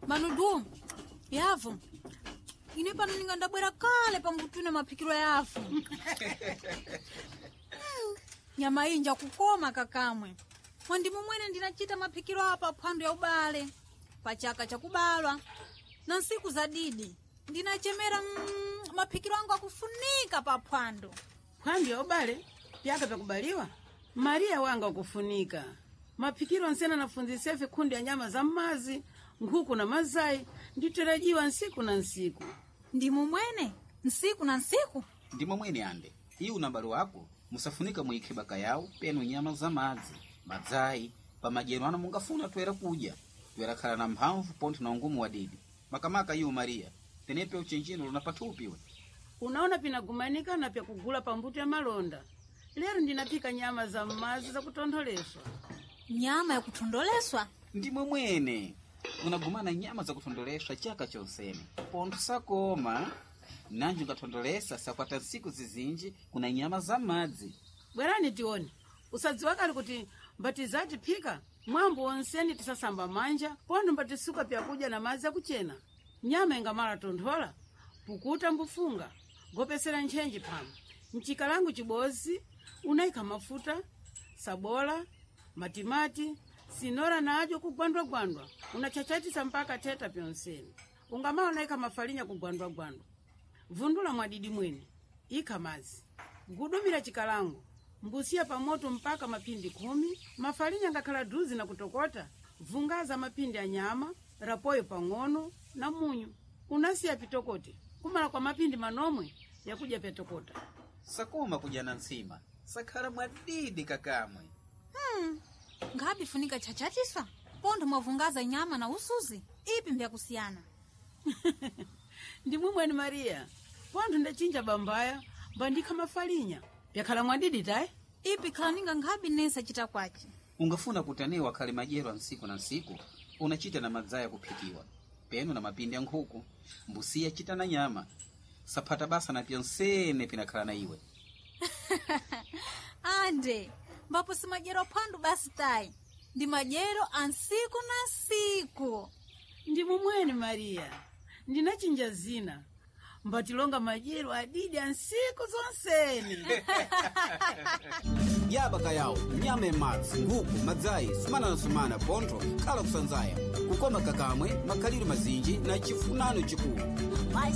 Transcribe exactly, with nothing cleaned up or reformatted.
Manudu, yavu. Ine pano ninga ndabwera kale pamutune mapikiro yavu. mm. Nyama inja kukoma kakamwe. Mwandi mumwene ndinachita mapikiro hapa phwando ya ubale. Pachaka cha kubalwa. Na nsiku za didi. Ndinachemera mm, mapikiro angu akufunika pa phwando. Phwando ya ubale? Pyaka pa kubaliwa? Maria wanga kufunika. Mapikiro nsena nafunzise vikundi ya nyama za mazi, nkuku na mazai, nditarajiwa nsiku na nsiku. Ndimu mwene? Nsiku na nsiku? Ndimu mwene ande. Hii unambari wako, musafunika muikibaka yao, penu nyama za mazi, mazai, pa majeruana mungafuna tuwera kuja. Tuwera kala na mhamvu ponti na ungumu wa didi. Makamaka yu Maria, tenepe uchenjino unapatupiwe. Unaona pinagumanika na pia kugula pambuto ya malonda. Lero ndinapika nyama za mazi za kutondoleswa. Nyama ya kutondoleswa? Ndimwe mwene. Unagumana nyama za kutondoleswa chaka chonsene. Pontu sakoma. Nanju ngatondolesa sakwata siku zizinji kuna nyama za mazi. Bwerani tioni. Usadzi wakali kuti mbatizati pika. Mwambu onseni tisasamba manja. Pondu mbatisuka pia kuja na mazi ya kuchena. Nyama ingamara tondola. Pukuta mbufunga. Gopesera nchenji pamu. Mchikalangu chibozi. Unaika mafuta. Sabola. Matimati. Sinora na ajo kugwandwa gwandwa. Unachachatisa mpaka teta pionseni. Ungamaa unaika mafalinya kugwandwa gwandwa. Vundula mwadidi mwene. Ika mazi. Gudumira chikalangu. Mbusia pamoto mpaka mapindi kumi. Mafalinya ngakala duzi na kutokota. Vungaza mapindi ya nyama. Rapoyo pangono na munyu. Unasia pitokote. Kumala kwa mapindi manomwe ya kuja petokota. Sakoma kujana nsima. Sakara mwadidi kakamwe. Hmm. Ngapi funika chachatiswa? Pondo mwavungaza nyama na usuzi. Ipi mbya kusiana? Ndimu mwene Maria. Pondo ndachinja bambaya. Bandika mafalinya. Pyakala mwadidi tai? Ipi kalaninga ngapi nesa chita kwachi? Ungafuna kutanewa kale majero nsiku na nsiku. Unachita na mazaya kupikiwa. Penu na mapindi ya nkuku. Mbusia chita na nyama. Sapata basa na pionsene pinakala na iwe. Ande. Mbapo si majero pandu basi tai. Ndi majero ansiku na siku. Ndimu mwene Maria. Ndinachinja zina. Mbatilonga majero adidi ansiku zonseni. Yabaka yao, nyame matsi, nguku, mazai, sumana na sumana, ponto, kala kusanzaya. Kukoma kakamwe, makaliri mazinji na chifunano chikuu.